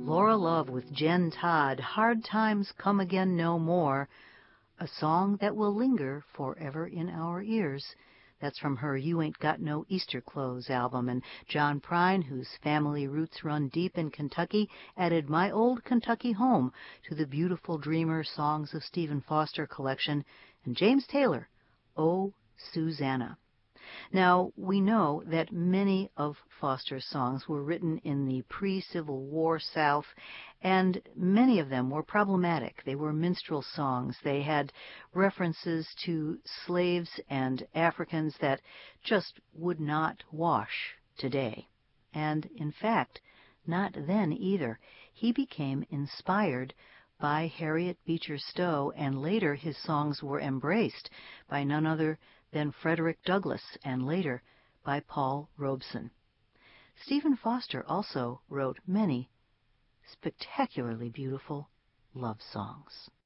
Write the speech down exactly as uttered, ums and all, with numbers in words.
Laura Love with Jen Todd, Hard Times Come Again No More, a song that will linger forever in our ears. That's from her You Ain't Got No Easter Clothes album. And John Prine, whose family roots run deep in Kentucky, added My Old Kentucky Home to the Beautiful Dreamer Songs of Stephen Foster collection. And James Taylor, Oh, Susanna. Now, we know that many of Foster's songs were written in the pre-Civil War South, and many of them were problematic. They were minstrel songs. They had references to slaves and Africans that just would not wash today. And, in fact, not then either. He became inspired by Harriet Beecher Stowe, and later his songs were embraced by none other than Frederick Douglass, and later by Paul Robeson. Stephen Foster also wrote many spectacularly beautiful love songs.